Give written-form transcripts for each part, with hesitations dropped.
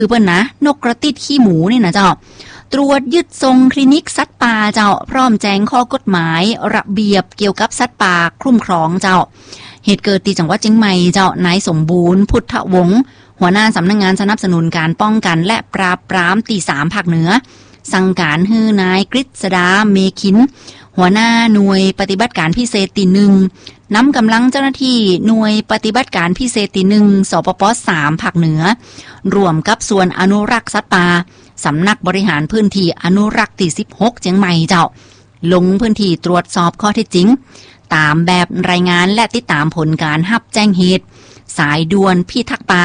คือเปิ้นนะนกกระติดขี้หมูนี่นะเจ้าตรวจยึดทรงคลินิกสัตว์ป่าเจ้าพร้อมแจ้งข้อกฎหมายระเบียบเกี่ยวกับสัตว์ป่าคุ้มครองเจ้าเหตุเกิดที่จังหวัดเชียงใหม่เจ้านายสมบูรณ์พุทธวงศ์หัวหน้าสำนักงานสนับสนุนการป้องกันและปราบปรามที่3ภาคเหนือสั่งการให้นายกฤษดาเมคินหัวหน้าหน่วยปฏิบัติการพิเศษที่1นำกำลังเจ้าหน้าที่หน่วยปฏิบัติการพิเศษที่1สปป3ภาคเหนือรวมกับส่วนอนุรักษ์สัตว์ป่าสำนักบริหารพื้นที่อนุรักษ์ที่16เชียงใหม่เจ้าลงพื้นที่ตรวจสอบข้อเท็จจริงตามแบบรายงานและติดตามผลการรับแจ้งเหตุสายด่วนพิทักษ์ป่า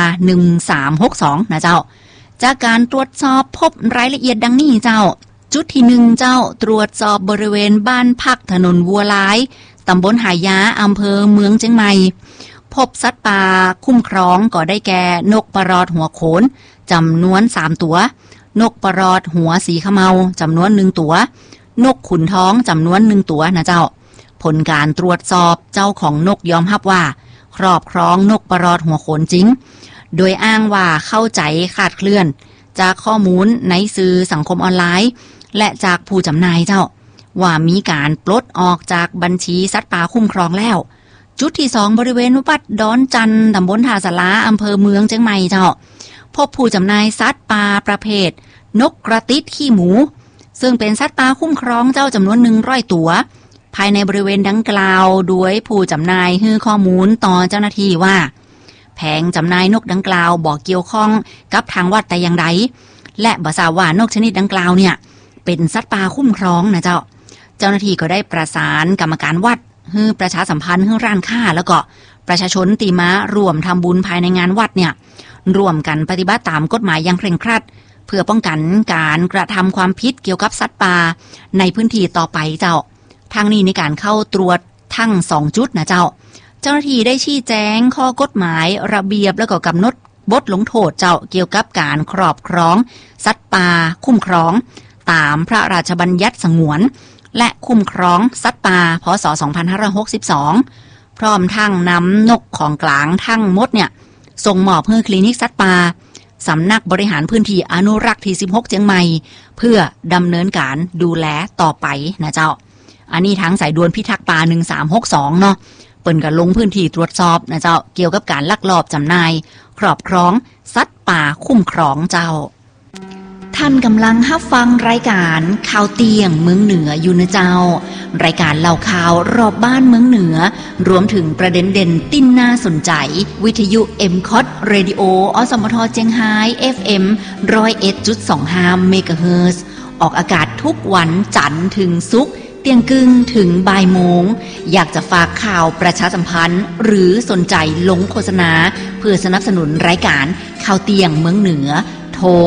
1362นะเจ้าจากการตรวจสอบพบรายละเอียดดังนี้เจ้าจุดที่1เจ้าตรวจสอบบริเวณบ้านพักถนนวัวลายตำบลหายาอำเภอเมืองเชียงใหม่พบสัตว์ป่าคุ้มครองก็ได้แก่นกปรอดหัวโขนจำนวน3ตัวนกปรอดหัวสีขะเมาจำนวน1ตัวนกขุนท้องจำนวน1ตัวนะเจ้าผลการตรวจสอบเจ้าของนกยอมรับว่าครอบครองนกปรอดหัวโขนจริงโดยอ้างว่าเข้าใจคลาดเคลื่อนจากข้อมูลในสื่อสังคมออนไลน์และจากผู้จำหน่ายเจ้าว่ามีการปลดออกจากบัญชีสัตว์ป่าคุ้มครองแล้วจุดที่2บริเวณวัดดอนจันทร์ตำบลท่าสลาอำเภอเมืองเชียงใหม่เจ้าพบผู้จำหน่ายสัตว์ป่าประเภทนกกระติดขี้หมูซึ่งเป็นสัตว์ป่าคุ้มครองเจ้าจำนวน100ตัวภายในบริเวณดังกล่าวโดยผู้จำหน่ายให้ข้อมูลต่อเจ้าหน้าที่ว่าแผงจำหน่ายนกดังกล่าวบ่เกี่ยวข้องกับทางวัดแต่อย่างใดและบ่ทราบว่านกชนิดดังกล่าวเนี่ยเป็นสัตว์ป่าคุ้มครองนะเจ้าหน้าที่ก็ได้ประสานกรรมการวัดให้ประชาสัมพันธ์ให้ร้านค้าแล้วก็ประชาชนตีม้ารวมทำบุญภายในงานวัดเนี่ยร่วมกันปฏิบัติตามกฎหมายอย่างเคร่งครัดเพื่อป้องกันการกระทำความผิดเกี่ยวกับสัตว์ป่าในพื้นที่ต่อไปเจ้าทางนี้ในการเข้าตรวจทั้ง2จุดนะเจ้าหน้าที่ได้ชี้แจงข้อกฎหมายระเบียบแล้วก็กำหนดบทลงโทษเจ้าเกี่ยวกับการครอบครองสัตว์ป่าคุ้มครองตามพระราชบัญญัติสงวนและคุ้มครองสัตว์ป่าพ.ศ. 2562พร้อมทั้งนำนกของกลางทั้งหมดเนี่ยส่งมอบให้คลินิกสัตว์ป่าสำนักบริหารพื้นที่อนุรักษ์ที่16เชียงใหม่เพื่อดำเนินการดูแลต่อไปนะเจ้าอันนี้ทั้งสายด่วนพิทักษ์ป่า1362เนาะเปิ่นก็ลงพื้นที่ตรวจสอบนะเจ้าเกี่ยวกับการลักลอบจำหน่ายครอบครองสัตว์ป่าคุ้มครองเจ้าท่านกำลังรับฟังรายการข่าวเตียงเมืองเหนืออยู่นะเจ้ารายการเล่าข่าวรอบบ้านเมืองเหนือรวมถึงประเด็นเด่นติ้นน่าสนใจวิทยุ MCOT Radio อสมทเจียงไฮ้ FM 101.25 เมกะเฮิรตซ์ออกอากาศทุกวันจันทร์ถึงศุกร์เที่ยงครึ่งถึงบ่ายโมงอยากจะฝากข่าวประชาสัมพันธ์หรือสนใจลงโฆษณาเพื่อสนับสนุนรายการข่าวเตียงเมืองเหนือโทร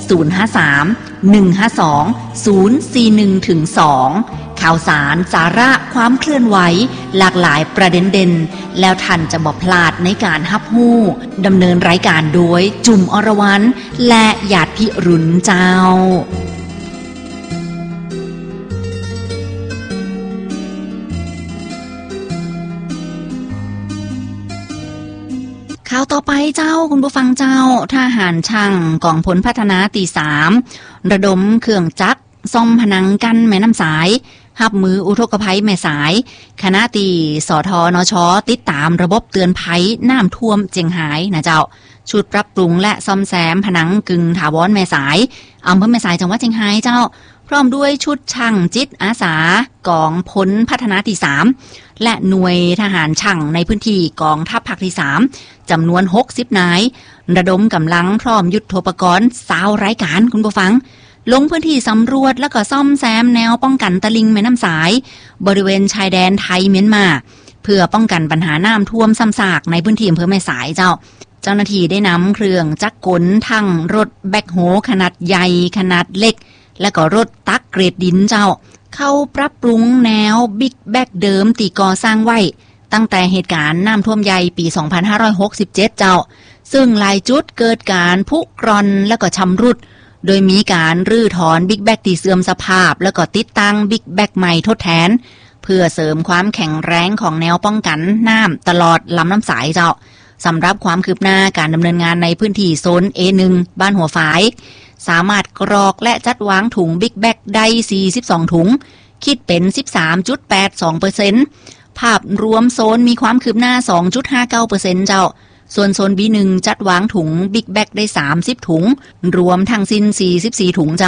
053-152-041-2 ข่าวสารสาระความเคลื่อนไหวหลากหลายประเด็นเด่นแล้วท่านจะบ่พลาดในการรับรู้ดำเนินรายการโดยจุ่มอรวรรณและหยาดพิรุณเจ้าข่าวต่อไปเจ้าคุณผู้ฟังเจ้าทหารช่างกองพลพัฒนาตี3ระดมเครื่องจักรซ่อมผนังกั้นแม่น้ำสายรับมืออุทกภัยแม่สายคณะตีสทนชติดตามระบบเตือนภัยน้ำท่วมเจียงไฮ้นะเจ้าชุดปรับปรุงและซ่อมแซมผนังกึ่งถาวรแม่สายอำเภอแม่สายจังหวัดเชียงไฮ้เจ้าพร้อมด้วยชุดช่างจิตอาสากองพลพัฒนาที่3และหน่วยทหารช่างในพื้นที่กองทัพภาคที่3จำนวน60นายระดมกำลังพร้อมยุทโธปกรณ์20รายการคุณผู้ฟังลงพื้นที่สำรวจแล้วก็ซ่อมแซมแนวป้องกันตลิ่งแม่น้ำสายบริเวณชายแดนไทยเมียนมาเพื่อป้องกันปัญหาน้ำท่วมซ้ำซากในพื้นที่อำเภอแม่สายเจ้าหน้าที่ได้นำเครื่องจักรกลทั้งรถแบ็คโฮขนาดใหญ่ขนาดเล็กและก็รถตักเกรดดินเข้าปรับปรุงแนวบิ๊กแบ็คเดิมตีก่อสร้างไว้ตั้งแต่เหตุการณ์น้ำท่วมใหญ่ปี2567ซึ่งหลายจุดเกิดการผุกร่อนและก็ชำรุดโดยมีการรื้อถอนบิ๊กแบ็คที่เสื่อมสภาพแล้วก็ติดตั้งบิ๊กแบ็คใหม่ทดแทนเพื่อเสริมความแข็งแรงของแนวป้องกันน้ำตลอดลำน้ำสายสำหรับความคืบหน้าการดำเนินงานในพื้นที่โซน A1 บ้านหัวฝายสามารถกรอกและจัดวางถุงบิ๊กแบกได้42ถุงคิดเป็น 13.82% ภาพรวมโซนมีความคืบหน้า 2.59% เจ้าส่วนโซน B1 จัดวางถุงบิ๊กแบกได้30ถุงรวมทั้งสิ้น44ถุงเจ้า